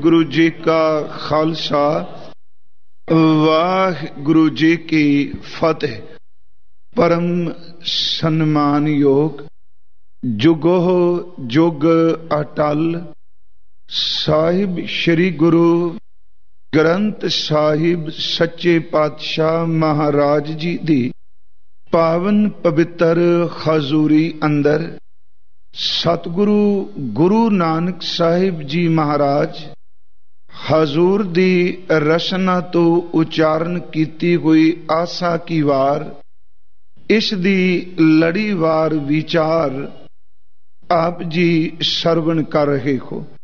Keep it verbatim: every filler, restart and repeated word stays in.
ਵਾਹਿਗੁਰੂ ਜੀ ਕਾ ਖਾਲਸਾ ਵਾਹਿਗੁਰੂ ਜੀ ਕੀ ਫਤਿਹ। ਪਰਮ ਸਨਮਾਨਯੋਗ ਜੁਗੋ ਜੁਗ ਅਟਲ ਸਾਹਿਬ ਸ੍ਰੀ ਗੁਰੂ ਗ੍ਰੰਥ ਸਾਹਿਬ ਸੱਚੇ ਪਾਤਸ਼ਾਹ ਮਹਾਰਾਜ ਜੀ ਦੀ ਪਾਵਨ ਪਵਿੱਤਰ ਹਜ਼ੂਰੀ ਅੰਦਰ ਸਤਿਗੁਰੂ ਗੁਰੂ ਨਾਨਕ ਸਾਹਿਬ ਜੀ ਮਹਾਰਾਜ ਹਜ਼ੂਰ ਦੀ ਰਸਨਾ ਤੋਂ ਉਚਾਰਨ ਕੀਤੀ ਹੋਈ ਆਸਾ ਕੀ ਵਾਰ, ਇਸ ਦੀ ਲੜੀਵਾਰ ਵਿਚਾਰ ਆਪ ਜੀ ਸਰਵਣ ਕਰ ਰਹੇ ਹੋ।